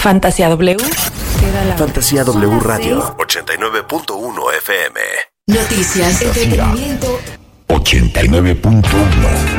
Fantasía W. Fantasía W Radio 89.1 FM. Noticias, entretenimiento. 89.1